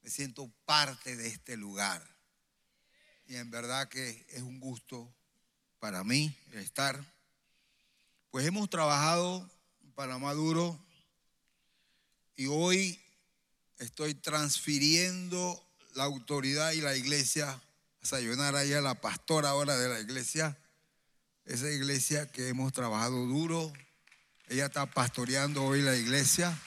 me siento parte de este lugar. Y en verdad que es un gusto para mí estar. Pues hemos trabajado en Panamá duro y hoy estoy transfiriendo la autoridad y la iglesia a sayunar ahí a la pastora ahora de la iglesia. Esa iglesia que hemos trabajado duro. Ella está pastoreando hoy la iglesia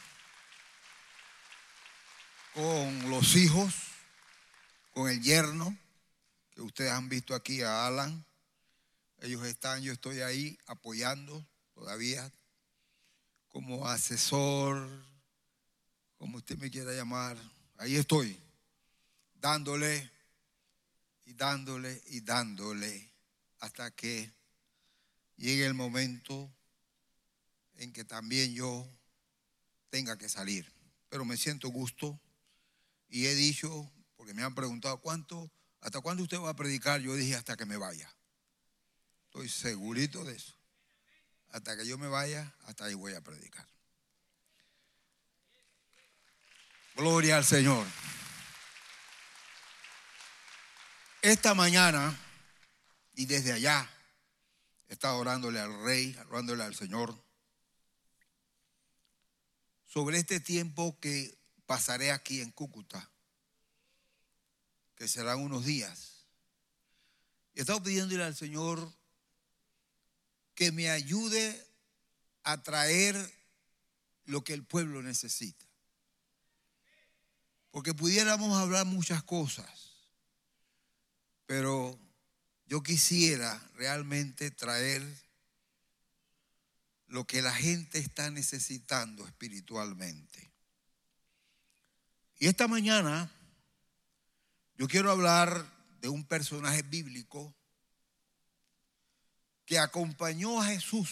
con los hijos, con el yerno, que ustedes han visto aquí a Alan. Ellos están, yo estoy ahí apoyando todavía como asesor, como usted me quiera llamar. Ahí estoy, dándole y dándole y dándole hasta que llegue el momento en que también yo tenga que salir. Pero me siento gusto y he dicho, porque me han preguntado ¿hasta cuándo usted va a predicar? Yo dije hasta que me vaya. Estoy segurito de eso. Hasta que yo me vaya, hasta ahí voy a predicar. Gloria al Señor. Esta mañana y desde allá he estado orándole al Rey, orándole al Señor sobre este tiempo que pasaré aquí en Cúcuta, que serán unos días. He estado pidiéndole al Señor que me ayude a traer lo que el pueblo necesita. Porque pudiéramos hablar muchas cosas, pero yo quisiera realmente traer lo que la gente está necesitando espiritualmente. Y esta mañana yo quiero hablar de un personaje bíblico que acompañó a Jesús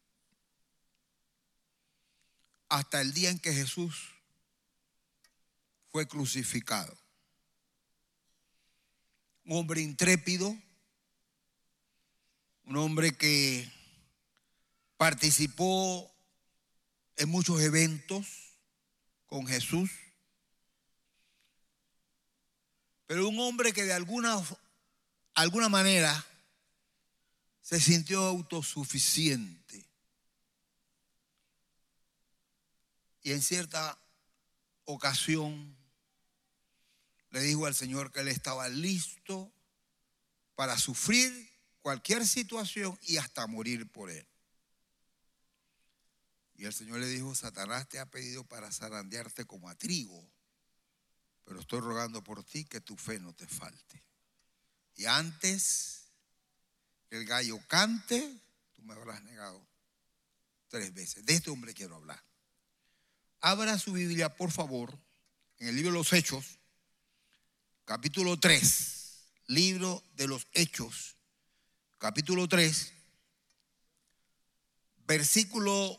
hasta el día en que Jesús fue crucificado. Un hombre intrépido, un hombre que participó en muchos eventos con Jesús, pero un hombre que de alguna manera se sintió autosuficiente y en cierta ocasión le dijo al Señor que él estaba listo para sufrir cualquier situación y hasta morir por él. Y el Señor le dijo: Satanás te ha pedido para zarandearte como a trigo, pero estoy rogando por ti que tu fe no te falte. Y antes que el gallo cante, tú me habrás negado 3 veces. De este hombre quiero hablar. Abra su Biblia, por favor, en el libro de los Hechos, capítulo 3. Libro de los Hechos, capítulo 3, versículo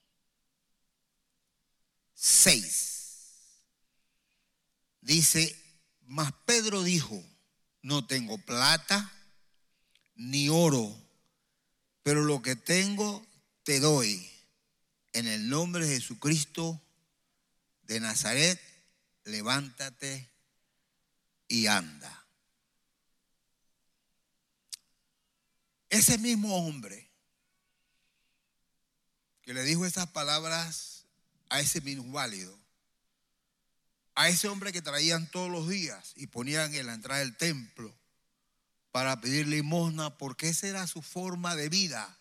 6. Dice: mas Pedro dijo: no tengo plata ni oro, pero lo que tengo te doy. En el nombre de Jesucristo de Nazaret, levántate y anda. Ese mismo hombre que le dijo esas palabras a ese minusválido, a ese hombre que traían todos los días y ponían en la entrada del templo para pedir limosna, porque esa era su forma de vida.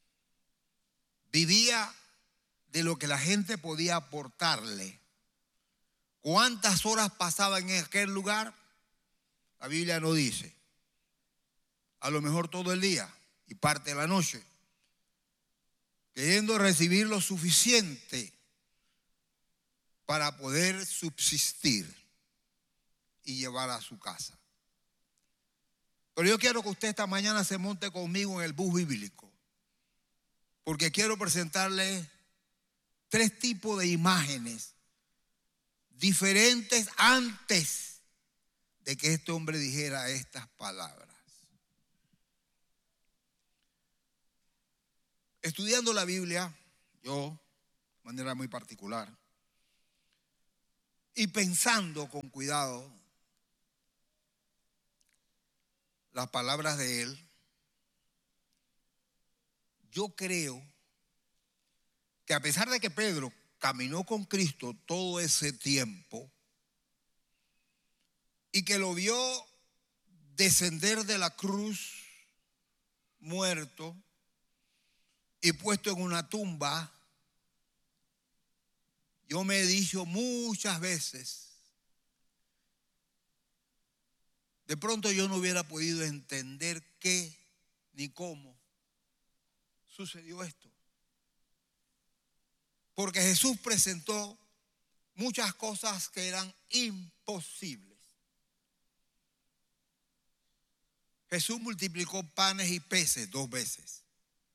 Vivía de lo que la gente podía aportarle. ¿Cuántas horas pasaba en aquel lugar? La Biblia no dice. A lo mejor todo el día y parte de la noche, queriendo recibir lo suficiente para poder subsistir y llevar a su casa. Pero yo quiero que usted esta mañana se monte conmigo en el bus bíblico, porque quiero presentarle 3 tipos de imágenes diferentes antes de que este hombre dijera estas palabras. Estudiando la Biblia, yo, de manera muy particular, y pensando con cuidado las palabras de él, yo creo que a pesar de que Pedro caminó con Cristo todo ese tiempo y que lo vio descender de la cruz muerto y puesto en una tumba, yo me he dicho muchas veces, de pronto yo no hubiera podido entender qué ni cómo sucedió esto. Porque Jesús presentó muchas cosas que eran imposibles. Jesús multiplicó panes y peces 2 veces.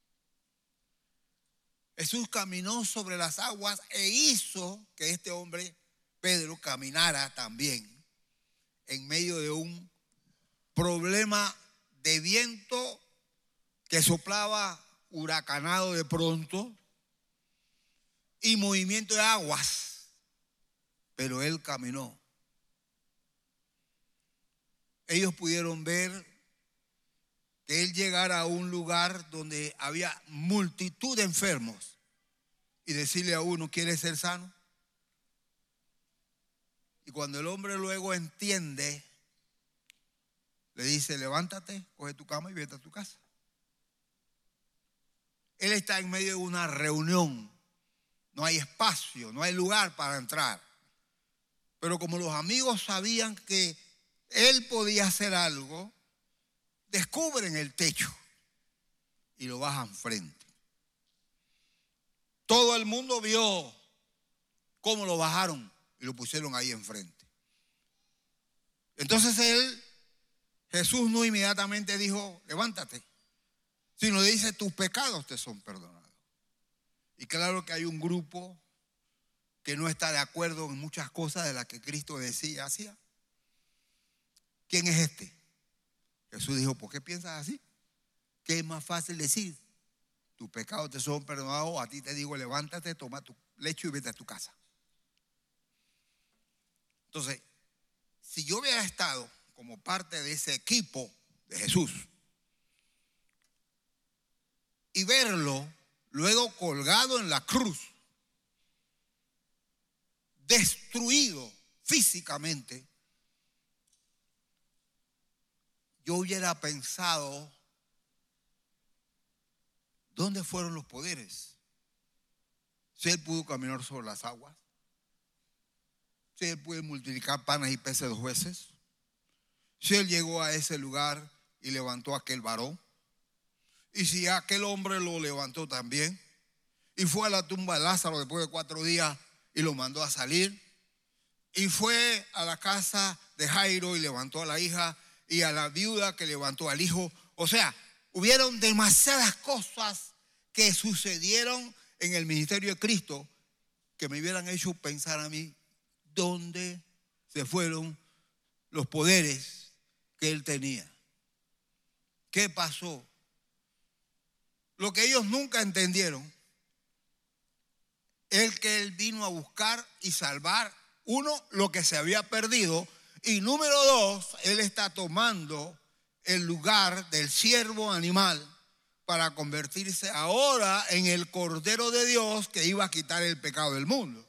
Jesús caminó sobre las aguas e hizo que este hombre, Pedro, caminara también en medio de un problema de viento que soplaba huracanado de pronto y movimiento de aguas, pero él caminó. Ellos pudieron ver que él llegara a un lugar donde había multitud de enfermos y decirle a uno, ¿quieres ser sano? Y cuando el hombre luego entiende, le dice, levántate, coge tu cama y vete a tu casa. Él está en medio de una reunión, no hay espacio, no hay lugar para entrar. Pero como los amigos sabían que él podía hacer algo, descubren el techo y lo bajan frente. Todo el mundo vio cómo lo bajaron y lo pusieron ahí enfrente. Entonces Jesús no inmediatamente dijo, levántate, sino dice, tus pecados te son perdonados. Y claro que hay un grupo que no está de acuerdo en muchas cosas de las que Cristo decía, hacía. ¿Quién es este? Jesús dijo, ¿por qué piensas así? ¿Qué es más fácil decir? Tus pecados te son perdonados, a ti te digo, levántate, toma tu lecho y vete a tu casa. Entonces, si yo hubiera estado como parte de ese equipo de Jesús y verlo luego colgado en la cruz, destruido físicamente, yo hubiera pensado, ¿dónde fueron los poderes? Si él pudo caminar sobre las aguas, si él pudo multiplicar panes y peces 2 veces, si él llegó a ese lugar y levantó a aquel varón, y si aquel hombre lo levantó también, y fue a la tumba de Lázaro después de 4 días y lo mandó a salir, y fue a la casa de Jairo y levantó a la hija, y a la viuda que levantó al hijo. O sea, hubieron demasiadas cosas que sucedieron en el ministerio de Cristo que me hubieran hecho pensar a mí, ¿dónde se fueron los poderes que él tenía? ¿Qué pasó? Lo que ellos nunca entendieron es que él vino a buscar y salvar, uno, lo que se había perdido, y número 2, él está tomando el lugar del siervo animal para convertirse ahora en el Cordero de Dios que iba a quitar el pecado del mundo.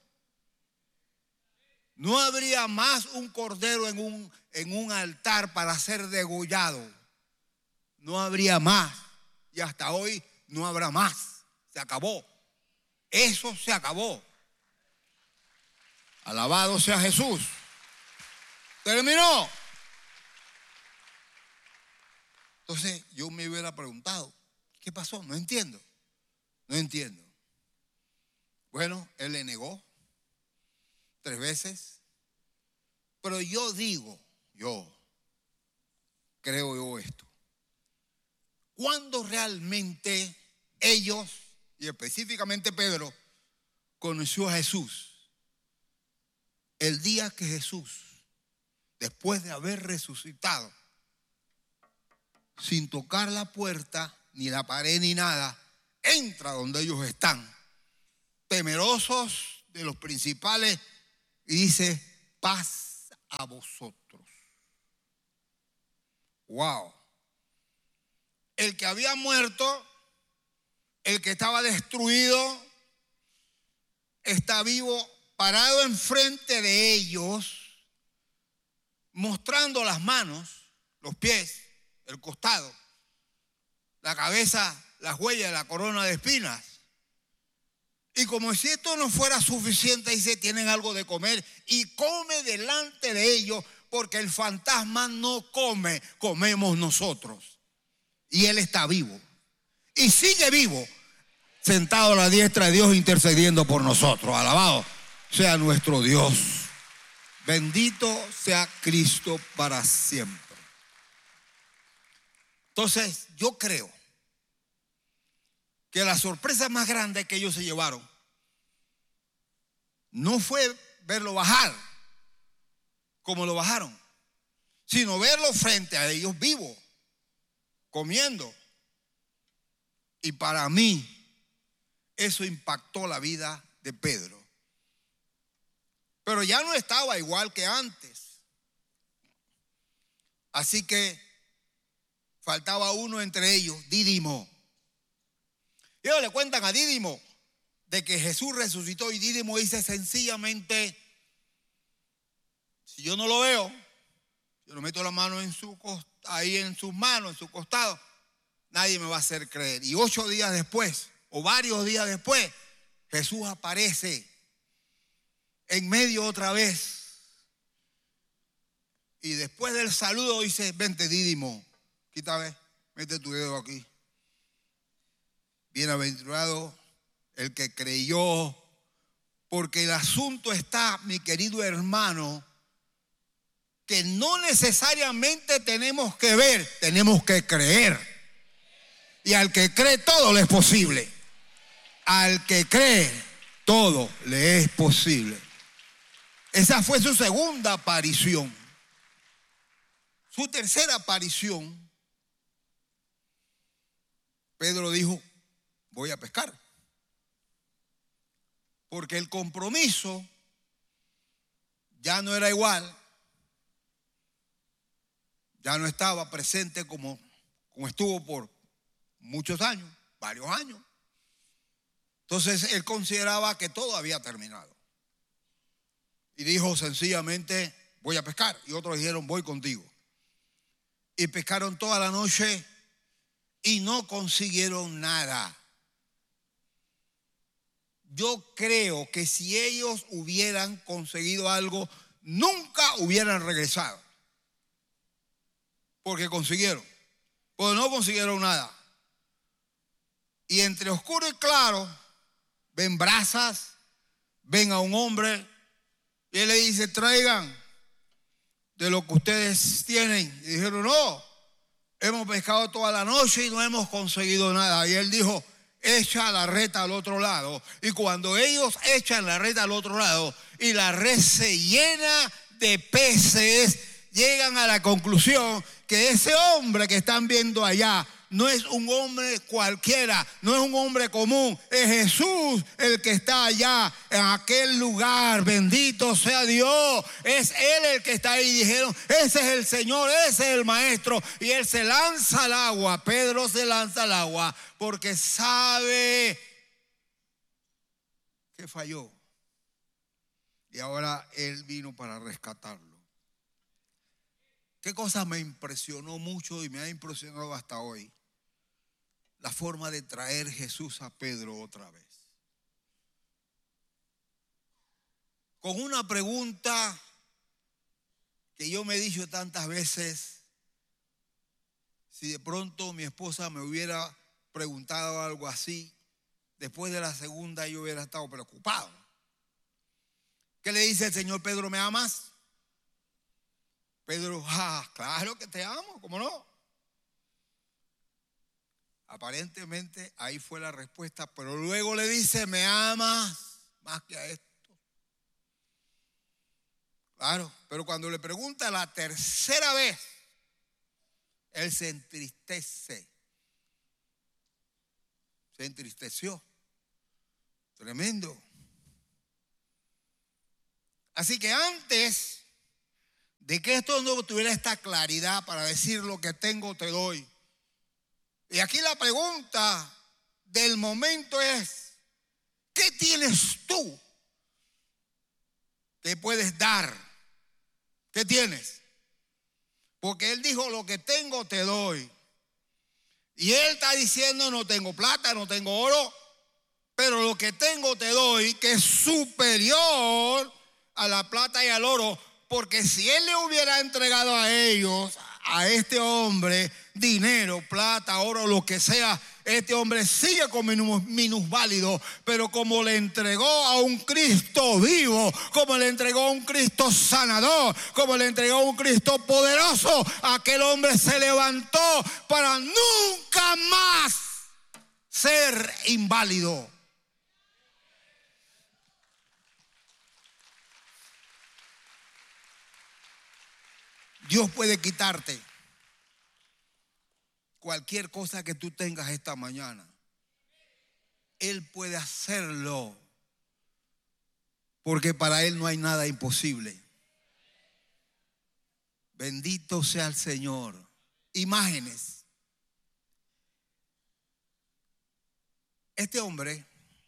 No habría más un cordero en un altar para ser degollado. No habría más. Y hasta hoy no habrá más. Se acabó. Eso se acabó. Alabado sea Jesús. Terminó. Entonces yo me hubiera preguntado, ¿qué pasó? No entiendo. Bueno, él le negó 3 veces. Pero yo creo esto. ¿Cuándo realmente ellos, y específicamente Pedro, conoció a Jesús? El día que Jesús, después de haber resucitado, sin tocar la puerta, ni la pared, ni nada, entra donde ellos están, temerosos de los principales, y dice, paz a vosotros. Wow. El que había muerto, el que estaba destruido, está vivo, parado enfrente de ellos, mostrando las manos, los pies, el costado, la cabeza, las huellas de la corona de espinas. Y como si esto no fuera suficiente, dice, tienen algo de comer, y come delante de ellos, porque el fantasma no come, comemos nosotros. Y él está vivo. Y sigue vivo, sentado a la diestra de Dios, intercediendo por nosotros. Alabado sea nuestro Dios. Bendito sea Cristo para siempre. Entonces, yo creo que la sorpresa más grande que ellos se llevaron no fue verlo bajar como lo bajaron, sino verlo frente a ellos vivo, comiendo. Y para mí eso impactó la vida de Pedro. Pero ya no estaba igual que antes. Así que faltaba uno entre ellos, Dídimo. Y ellos le cuentan a Dídimo de que Jesús resucitó, y Dídimo dice sencillamente, si yo no lo veo, yo no meto la mano ahí en sus manos, en su costado, nadie me va a hacer creer. Y 8 días después, o varios días después, Jesús aparece en medio otra vez. Y después del saludo dice, vente Dídimo, quítame, mete tu dedo aquí. Bienaventurado el que creyó, porque el asunto está, mi querido hermano, que no necesariamente tenemos que ver, tenemos que creer. Y al que cree todo le es posible. Al que cree todo le es posible. Esa fue su segunda aparición. Su tercera aparición, Pedro dijo, voy a pescar. Porque el compromiso ya no era igual, ya no estaba presente como estuvo por muchos años, varios años. Entonces él consideraba que todo había terminado. Y dijo sencillamente, voy a pescar. Y otros dijeron, voy contigo. Y pescaron toda la noche y no consiguieron nada. Yo creo que si ellos hubieran conseguido algo, nunca hubieran regresado. Porque consiguieron. Pues no consiguieron nada. Y entre oscuro y claro, ven brasas, ven a un hombre, y él le dice, traigan de lo que ustedes tienen. Y dijeron, no, hemos pescado toda la noche y no hemos conseguido nada. Y él dijo, echa la red al otro lado. Y cuando ellos echan la red al otro lado y la red se llena de peces, llegan a la conclusión que ese hombre que están viendo allá no es un hombre cualquiera, no es un hombre común, es Jesús el que está allá en aquel lugar. Bendito sea Dios, es Él el que está ahí. Dijeron, ese es el Señor, ese es el Maestro. Y Él se lanza al agua, Pedro se lanza al agua, porque sabe que falló. Y ahora Él vino para rescatarlo. ¿Qué cosa me impresionó mucho y me ha impresionado hasta hoy? La forma de traer Jesús a Pedro otra vez. Con una pregunta que yo me he dicho tantas veces, si de pronto mi esposa me hubiera preguntado algo así, después de la segunda yo hubiera estado preocupado. ¿Qué le dice el Señor? Pedro, ¿me amas? Pedro, claro que te amo, ¿cómo no? Aparentemente ahí fue la respuesta, pero luego le dice, ¿me amas más que a esto? Claro, pero cuando le pregunta la tercera vez, él se entristece. Se entristeció. Tremendo. Así que antes de que esto no tuviera esta claridad para decir lo que tengo te doy. Y aquí la pregunta del momento es, ¿qué tienes tú que puedes dar? ¿Qué tienes? Porque él dijo, lo que tengo te doy. Y él está diciendo, no tengo plata, no tengo oro, pero lo que tengo te doy, que es superior a la plata y al oro. Porque si él le hubiera entregado a ellos, a este hombre, dinero, plata, oro, lo que sea, este hombre sigue con minusválido. Pero como le entregó a un Cristo vivo, como le entregó a un Cristo sanador, como le entregó a un Cristo poderoso, aquel hombre se levantó para nunca más ser inválido. Dios puede quitarte cualquier cosa que tú tengas esta mañana. Él puede hacerlo, porque para Él no hay nada imposible. Bendito sea el Señor. Imágenes. Este hombre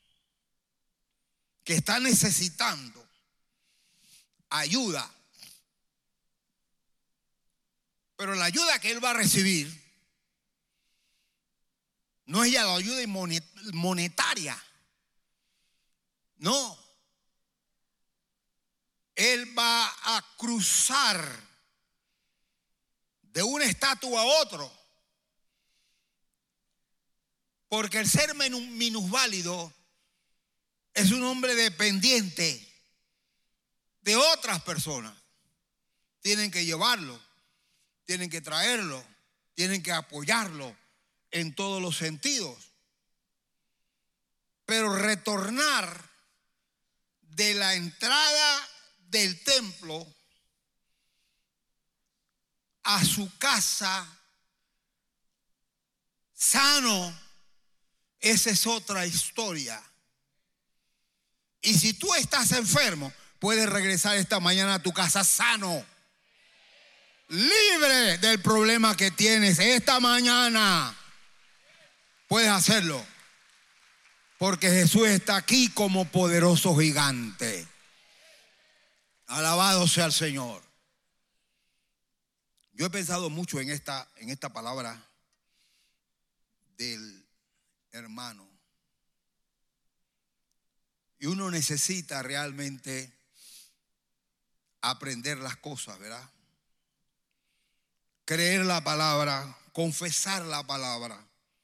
que está necesitando ayuda, pero la ayuda que él va a recibir no es ya la ayuda monetaria. No. Él va a cruzar de un estatus a otro. Porque el ser minusválido es un hombre dependiente de otras personas. Tienen que llevarlo, tienen que traerlo, tienen que apoyarlo en todos los sentidos. Pero retornar de la entrada del templo a su casa sano, esa es otra historia. Y si tú estás enfermo, puedes regresar esta mañana a tu casa sano, libre del problema que tienes. Esta mañana puedes hacerlo, porque Jesús está aquí como poderoso gigante. Alabado sea el Señor. Yo he pensado mucho en esta palabra del hermano. Y uno necesita realmente aprender las cosas, ¿verdad? Creer la palabra, confesar la palabra.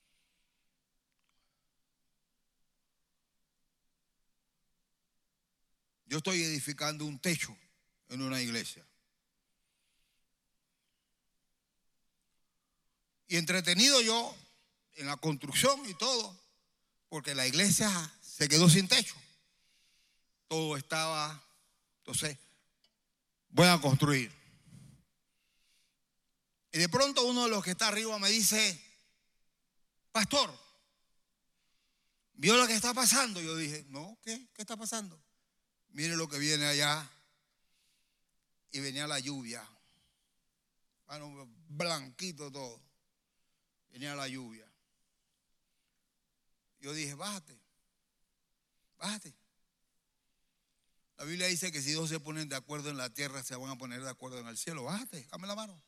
Yo estoy edificando un techo en una iglesia. Y entretenido yo en la construcción y todo, porque la iglesia se quedó sin techo. Todo estaba, entonces, voy a construir. Y de pronto uno de los que está arriba me dice, pastor, ¿vio lo que está pasando? Yo dije, no, ¿qué está pasando? Mire lo que viene allá. Y venía la lluvia. Bueno, blanquito todo. Venía la lluvia. Yo dije, bájate. Bájate. La Biblia dice que si dos se ponen de acuerdo en la tierra, se van a poner de acuerdo en el cielo. Bájate, dame la mano.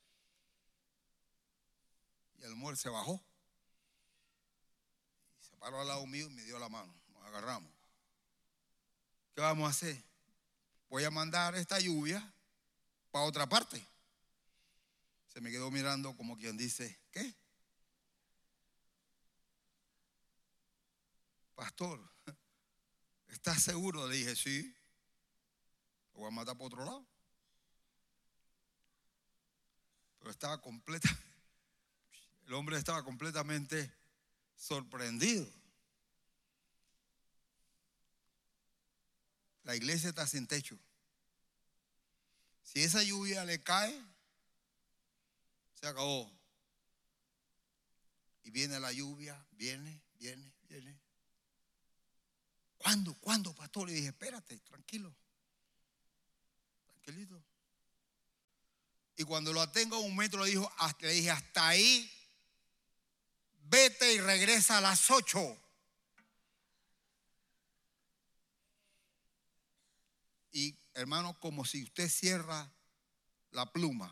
Y el mujer se bajó. Y se paró al lado mío y me dio la mano. Nos agarramos. ¿Qué vamos a hacer? Voy a mandar esta lluvia para otra parte. Se me quedó mirando como quien dice, ¿qué? Pastor, ¿estás seguro? Le dije, sí. Lo voy a matar por otro lado. Pero estaba el hombre estaba completamente sorprendido. La iglesia está sin techo. Si esa lluvia le cae, se acabó. Y viene la lluvia, viene. ¿Cuándo, pastor? Le dije, espérate, tranquilo. ¿Qué lindo? Y cuando lo tengo a 1 metro, le dije, hasta ahí, vete y regresa a las 8. Y hermano, como si usted cierra la pluma,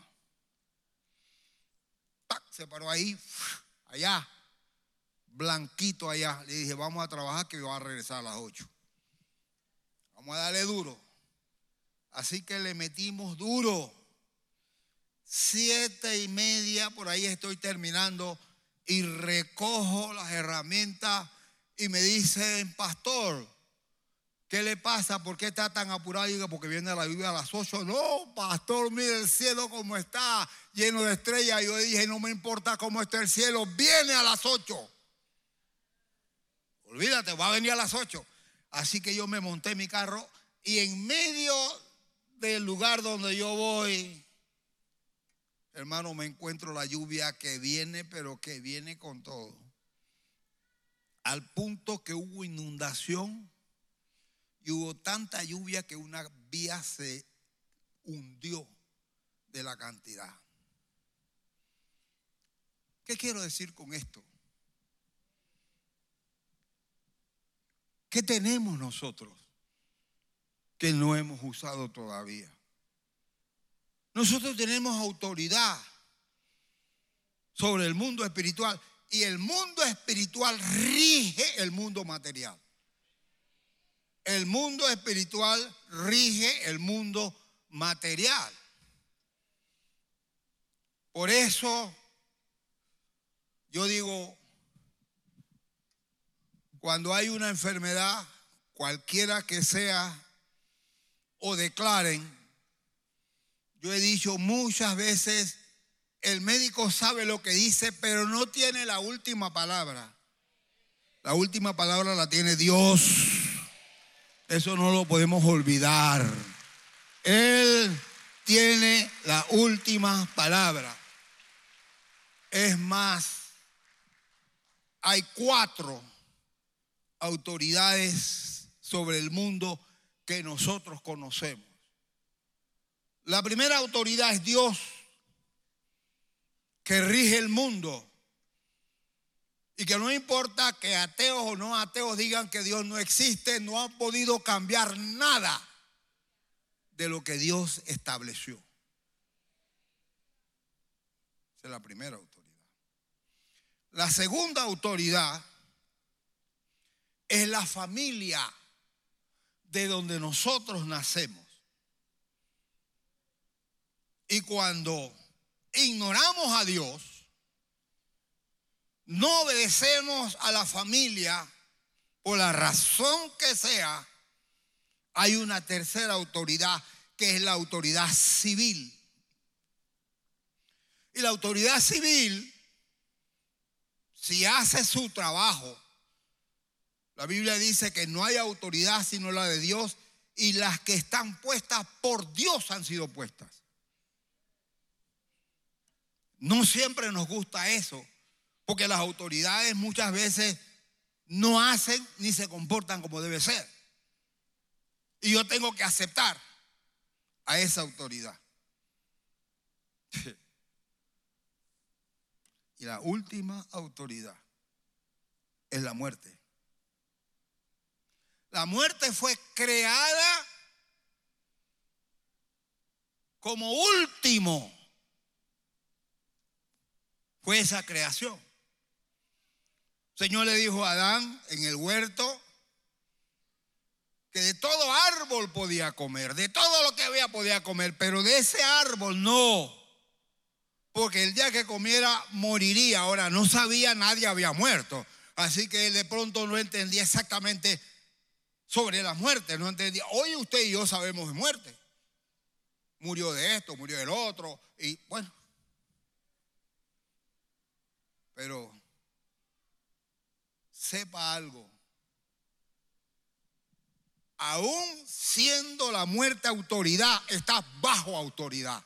¡tac! Se paró ahí, allá, blanquito allá. Le dije, vamos a trabajar que yo voy a regresar a las 8. Vamos a darle duro. Así que le metimos duro. 7:30, por ahí estoy terminando, y recojo las herramientas y me dicen, pastor, ¿qué le pasa? ¿Por qué está tan apurado? Y digo, porque viene la lluvia a las 8. No, pastor, mire el cielo como está, lleno de estrellas. Yo dije, no me importa cómo esté el cielo, viene a las 8. Olvídate, va a venir a las 8. Así que yo me monté en mi carro y en medio del lugar donde yo voy, hermano, me encuentro la lluvia que viene, pero que viene con todo. Al punto que hubo inundación y hubo tanta lluvia que una vía se hundió de la cantidad. ¿Qué quiero decir con esto? ¿Qué tenemos nosotros que no hemos usado todavía? Nosotros tenemos autoridad sobre el mundo espiritual y el mundo espiritual rige el mundo material. El mundo espiritual rige el mundo material. Por eso yo digo, cuando hay una enfermedad, cualquiera que sea, o declaren, yo he dicho muchas veces, el médico sabe lo que dice, pero no tiene la última palabra. La última palabra la tiene Dios. Eso no lo podemos olvidar. Él tiene la última palabra. Es más, hay 4 autoridades sobre el mundo que nosotros conocemos. La primera autoridad es Dios, que rige el mundo. Y que no importa que ateos o no ateos digan que Dios no existe, no han podido cambiar nada de lo que Dios estableció. Esa es la primera autoridad. La segunda autoridad es la familia de donde nosotros nacemos. Y cuando ignoramos a Dios, no obedecemos a la familia, por la razón que sea, hay una tercera autoridad que es la autoridad civil. Y la autoridad civil, si hace su trabajo, la Biblia dice que no hay autoridad sino la de Dios, y las que están puestas por Dios han sido puestas. No siempre nos gusta eso, porque las autoridades muchas veces no hacen ni se comportan como debe ser. Y yo tengo que aceptar a esa autoridad. Y la última autoridad es la muerte. La muerte fue creada como último. Fue esa creación. El Señor le dijo a Adán en el huerto que de todo árbol podía comer, de todo lo que había podía comer, pero de ese árbol no, porque el día que comiera moriría. Ahora no sabía, nadie había muerto, así que él de pronto no entendía exactamente sobre la muerte, no entendía. Hoy usted y yo sabemos de muerte. Murió de esto, murió del otro, y bueno. Pero sepa algo, aún siendo la muerte autoridad, está bajo autoridad.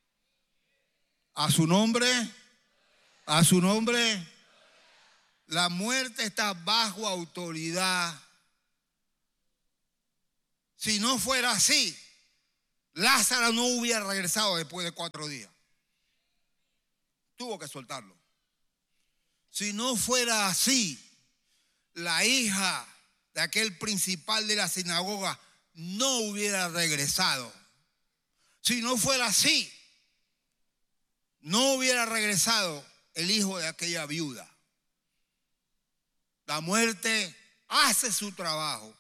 A su nombre, la muerte está bajo autoridad. Si no fuera así, Lázaro no hubiera regresado después de 4 días. Tuvo que soltarlo. Si no fuera así, la hija de aquel principal de la sinagoga no hubiera regresado. Si no fuera así, no hubiera regresado el hijo de aquella viuda. La muerte hace su trabajo,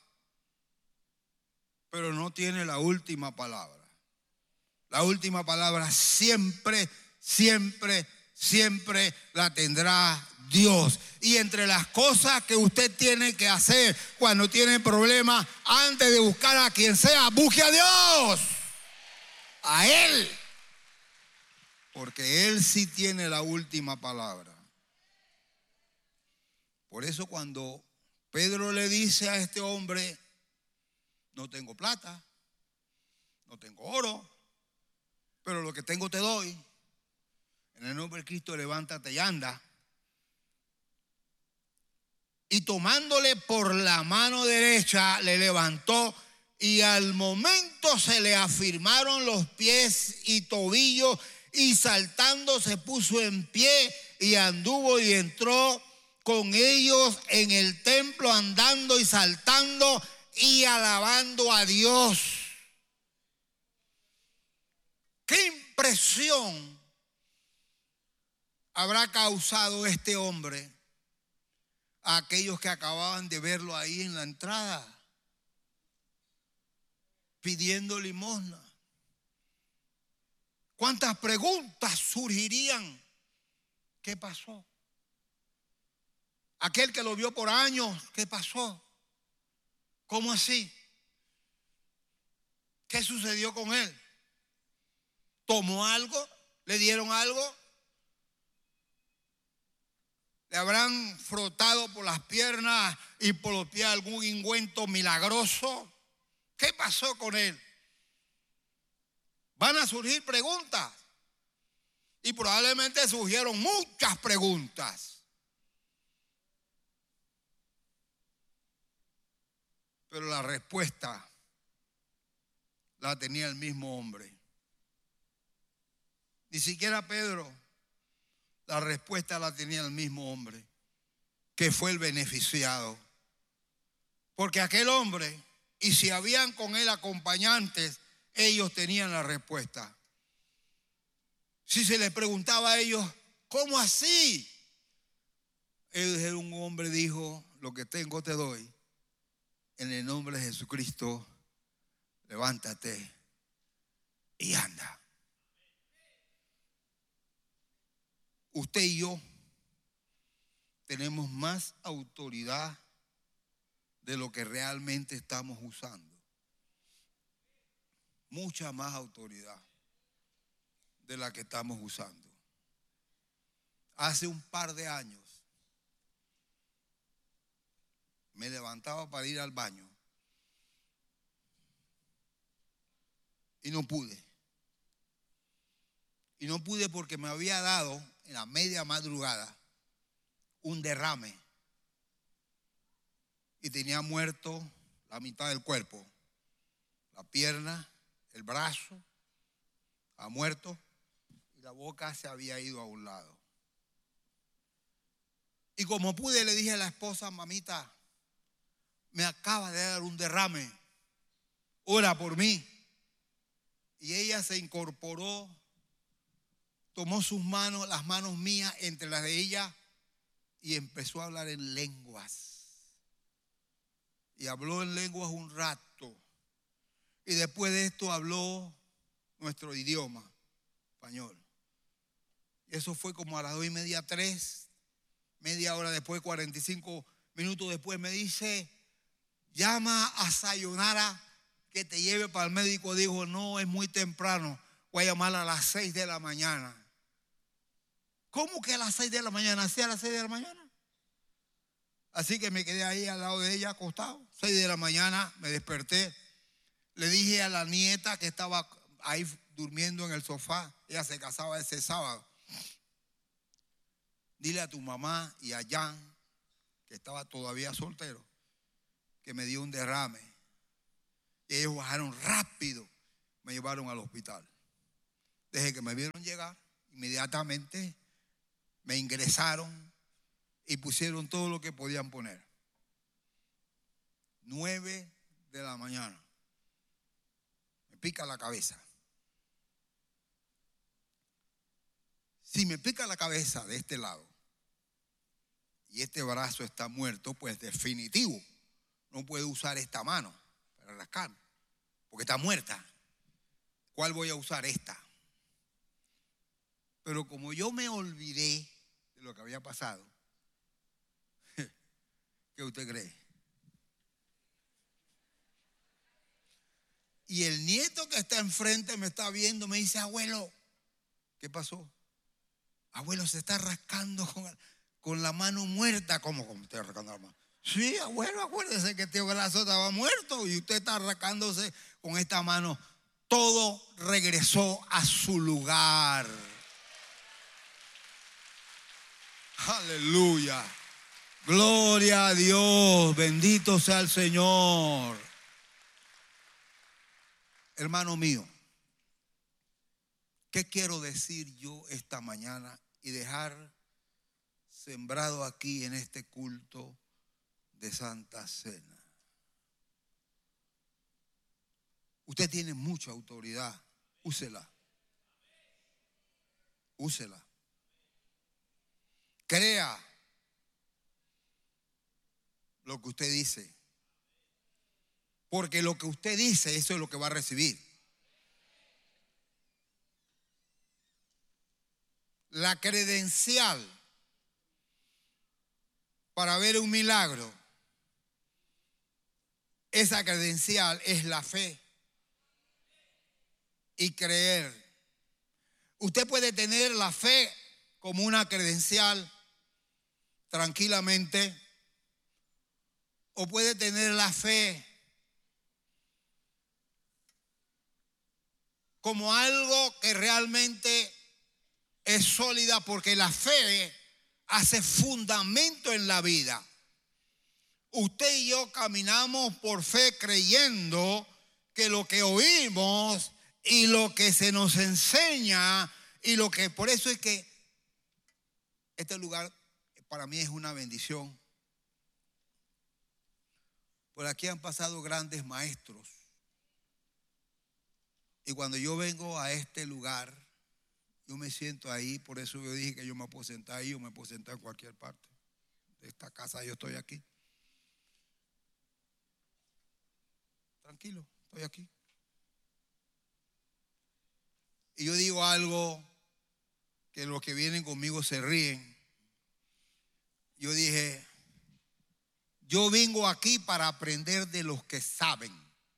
pero no tiene la última palabra. La última palabra siempre, siempre, siempre la tendrá Dios. Y entre las cosas que usted tiene que hacer cuando tiene problemas, antes de buscar a quien sea, busque a Dios, a Él, porque Él sí tiene la última palabra. Por eso cuando Pedro le dice a este hombre, no tengo plata, no tengo oro, pero lo que tengo te doy. En el nombre de Cristo, levántate y anda. Y tomándole por la mano derecha, le levantó, y al momento se le afirmaron los pies y tobillos, y saltando se puso en pie y anduvo y entró con ellos en el templo, andando y saltando y alabando a Dios. ¿Qué impresión habrá causado este hombre a aquellos que acababan de verlo ahí en la entrada pidiendo limosna? ¿Cuántas preguntas surgirían? ¿Qué pasó? Aquel que lo vio por años, ¿qué pasó? ¿Cómo así? ¿Qué sucedió con él? ¿Tomó algo? ¿Le dieron algo? ¿Le habrán frotado por las piernas y por los pies algún ungüento milagroso? ¿Qué pasó con él? Van a surgir preguntas. Y probablemente surgieron muchas preguntas. Pero la respuesta la tenía el mismo hombre. Ni siquiera Pedro. La respuesta la tenía el mismo hombre, que fue el beneficiado. Porque aquel hombre, y si habían con él acompañantes, ellos tenían la respuesta. Si se les preguntaba a ellos, ¿cómo así? Un hombre dijo, lo que tengo te doy. En el nombre de Jesucristo, levántate y anda. Usted y yo tenemos más autoridad de lo que realmente estamos usando. Mucha más autoridad de la que estamos usando. Hace un par de años me levantaba para ir al baño y no pude. Y no pude porque me había dado en la media madrugada un derrame y tenía muerto la mitad del cuerpo, la pierna, el brazo, ha muerto y la boca se había ido a un lado. Y como pude le dije a la esposa, mamita, me acaba de dar un derrame, ora por mí. Y ella se incorporó, tomó sus manos, las manos mías entre las de ella y empezó a hablar en lenguas. Y habló en lenguas un rato. Y después de esto habló nuestro idioma, español. Y eso fue como a las 2:30, 3, media hora después, 45 minutos después, me dice, llama a Sayonara que te lleve para el médico. Dijo, no, es muy temprano, voy a llamarla a las 6 de la mañana. ¿Cómo que a las 6 de la mañana? ¿Sí, a las 6 de la mañana? Así que me quedé ahí al lado de ella acostado. 6 de la mañana me desperté. Le dije a la nieta que estaba ahí durmiendo en el sofá, ella se casaba ese sábado, dile a tu mamá y a Jan, que estaba todavía soltero, que me dio un derrame. Y ellos bajaron rápido me llevaron al hospital. Desde que me vieron llegar, inmediatamente me ingresaron y pusieron todo lo que podían poner. 9 de la mañana. Me pica la cabeza. Si me pica la cabeza de este lado y este brazo está muerto, pues definitivo, no puedo usar esta mano para rascar, porque está muerta. ¿Cuál voy a usar? Esta. Pero como yo me olvidé de lo que había pasado, ¿qué usted cree? Y el nieto que está enfrente me está viendo, me dice: abuelo, ¿qué pasó? Abuelo, se está rascando con la mano muerta. ¿Cómo estoy rascando la mano? Sí, abuelo, acuérdese que tío Galazo estaba muerto y usted está rascándose con esta mano. Todo regresó a su lugar. Aleluya. Gloria a Dios. Bendito sea el Señor. Hermano mío, ¿qué quiero decir yo esta mañana y dejar sembrado aquí en este culto de Santa Cena? Usted tiene mucha autoridad, úsela. Úsela. Crea lo que usted dice. Porque lo que usted dice, eso es lo que va a recibir. La credencial para ver un milagro, esa credencial es la fe y creer. Usted puede tener la fe como una credencial tranquilamente, o puede tener la fe como algo que realmente es sólida, porque la fe hace fundamento en la vida. Usted y yo caminamos por fe creyendo que lo que oímos y lo que se nos enseña y lo que, por eso es que este lugar para mí es una bendición. Por aquí han pasado grandes maestros. Y cuando yo vengo a este lugar, yo me siento ahí. Por eso yo dije que yo me puedo sentar ahí o me puedo sentar en cualquier parte de esta casa. Yo estoy aquí. Tranquilo, estoy aquí. Y yo digo algo que los que vienen conmigo se ríen. Yo dije: yo vengo aquí para aprender de los que saben.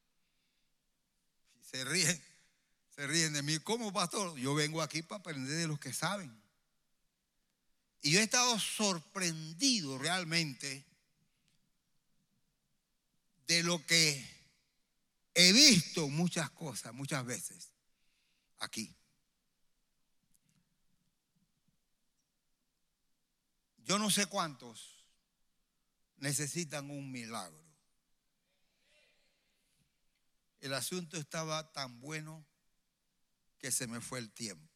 Se ríen de mí. ¿Cómo, pastor? Yo vengo aquí para aprender de los que saben. Y yo he estado sorprendido realmente de lo que he visto muchas cosas, muchas veces aquí. Yo no sé cuántos necesitan un milagro. El asunto estaba tan bueno que se me fue el tiempo.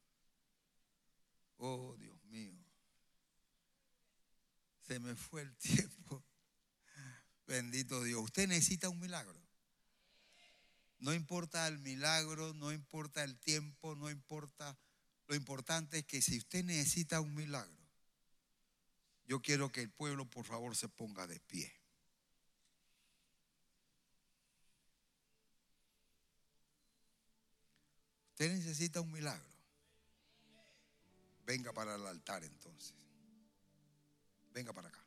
Oh, Dios mío. Se me fue el tiempo. Bendito Dios. Usted necesita un milagro. No importa el milagro, no importa el tiempo, no importa. Lo importante es que si usted necesita un milagro, yo quiero que el pueblo, por favor, se ponga de pie. Usted necesita un milagro. Venga para el altar entonces. Venga para acá.